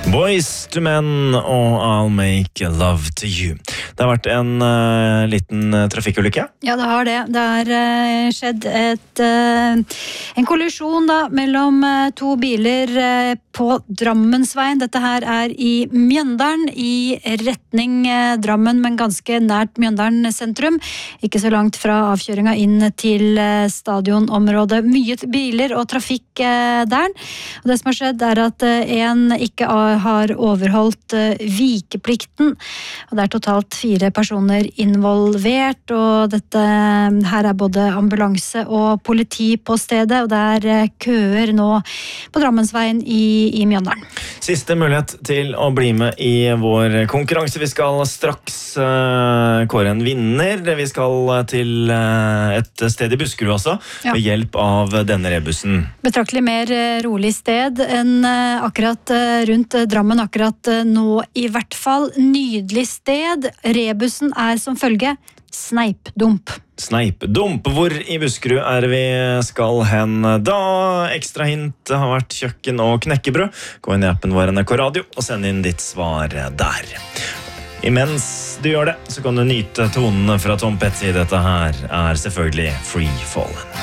Boys to Men og I'll Make Love to You. Det har vært en liten trafikkulykke. Ja, det har det. Det har skjedd en kollisjon da, mellom to biler på Drammensveien. Dette her er i Mjøndalen, i retning Drammen, men ganske nært Mjøndalen sentrum. Ikke så langt fra avkjøringa inn til stadionområdet. Mye biler og trafikk der. Og det som har skjedd er at en ikke har overholdt vikeplikten. Og det er totalt 4 personer involvert, og dette her er både ambulanse og politi på stedet, og det er køer nå på Drammensveien i Mjøndalen. Siste mulighet til å bli med i vår konkurranse. Vi skal straks kåre en vinner. Vi skal til et sted i Buskerud også, ved hjelp av denne rebussen. Betraktelig mer rolig sted enn akkurat rundt Drammen akkurat nå i hvert fall. Nydelig sted. Rebussen er som følge Sneipdump. Sneipdump. Hvor i Buskerud er vi skal hen da? Ekstra hint har vært kjøkken og knekkebrød. Gå inn i appen vår NRK Radio og send inn ditt svar der. Imens du gjør det, så kan du nyte tonene fra Tom Petty. Dette her er selvfølgelig Free Fallen.